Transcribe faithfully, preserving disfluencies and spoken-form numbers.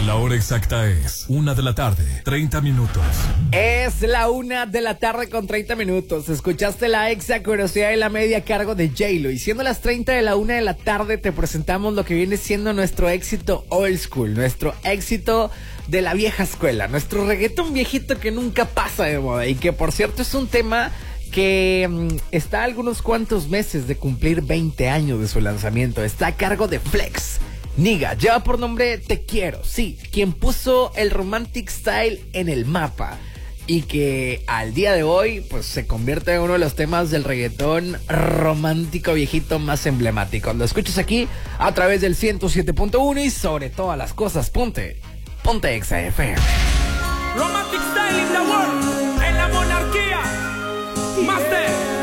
La hora exacta es una de la tarde, treinta minutos. Es la una de la tarde con treinta minutos. Escuchaste la exa curiosidad de la media a cargo de J-Lo. Y siendo las treinta de la una de la tarde, te presentamos lo que viene siendo nuestro éxito old school, nuestro éxito de la vieja escuela, nuestro reggaetón viejito que nunca pasa de moda. Y que por cierto es un tema que mmm, está a algunos cuantos meses de cumplir veinte años de su lanzamiento. Está a cargo de Flex. Niga, lleva por nombre Te Quiero, sí, quien puso el romantic style en el mapa y que al día de hoy pues se convierte en uno de los temas del reggaetón romántico viejito más emblemático. Lo escuchas aquí a través del ciento siete punto uno y sobre todas las cosas, ponte, ponte Exa F M. Romantic style in the world, en la monarquía, Master.